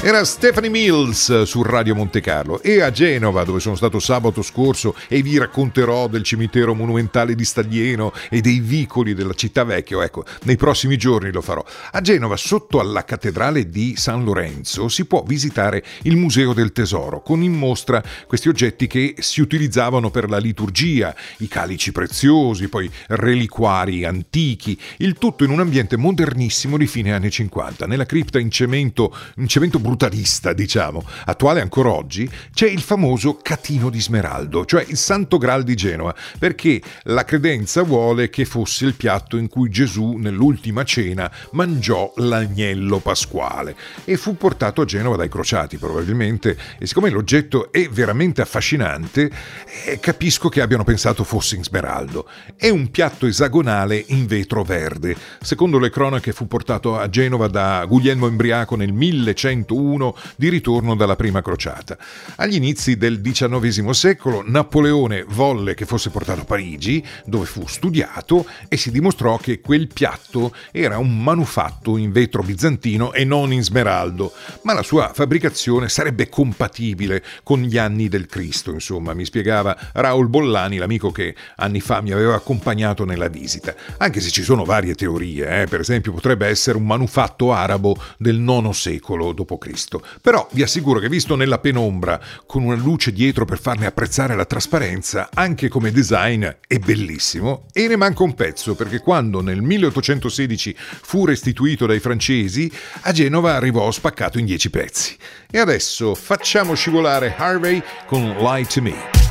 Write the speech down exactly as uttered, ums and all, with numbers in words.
Era Stephanie Mills su Radio Monte Carlo. E a Genova, dove sono stato sabato scorso e vi racconterò del cimitero monumentale di Staglieno e dei vicoli della città vecchia, ecco, nei prossimi giorni lo farò. A Genova, sotto alla cattedrale di San Lorenzo, si può visitare il Museo del Tesoro, con in mostra questi oggetti che si utilizzavano per la liturgia, i calici preziosi, poi reliquari antichi, il tutto in un ambiente modernissimo di fine anni cinquanta. Nella cripta in cemento, in cemento brutalista, diciamo, attuale ancora oggi, c'è il famoso catino di smeraldo, cioè il Santo Graal di Genova, perché la credenza vuole che fosse il piatto in cui Gesù nell'ultima cena mangiò l'agnello pasquale e fu portato a Genova dai crociati probabilmente, e siccome l'oggetto è veramente affascinante, eh, capisco che abbiano pensato fosse in smeraldo. È un piatto esagonale in vetro verde. Secondo le cronache fu portato a Genova da Guglielmo Imbriaco nel millecentouno, di ritorno dalla prima crociata. Agli inizi del diciannovesimo secolo Napoleone volle che fosse portato a Parigi, dove fu studiato, e si dimostrò che quel piatto era un manufatto in vetro bizantino e non in smeraldo, ma la sua fabbricazione sarebbe compatibile con gli anni del Cristo, insomma, mi spiegava Raul Bollani, l'amico che anni fa mi aveva accompagnato nella visita. Anche se ci sono varie teorie, eh? Per esempio potrebbe essere un manufatto arabo del nono secolo dopo Cristo. Però vi assicuro che visto nella penombra, con una luce dietro per farne apprezzare la trasparenza, anche come design è bellissimo, e ne manca un pezzo, perché quando nel milleottocentosedici fu restituito dai francesi, a Genova arrivò spaccato in dieci pezzi. E adesso facciamo scivolare Harvey con Lie to Me.